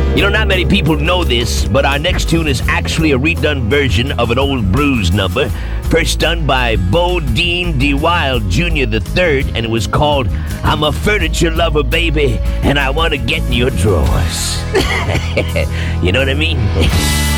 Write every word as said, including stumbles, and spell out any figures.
You know, not many people know this, but our next tune is actually a redone version of an old blues number, first done by Bo Dean DeWild Junior the third, and it was called I'm a Furniture Lover, Baby, and I Want to Get in Your Drawers. You know what I mean?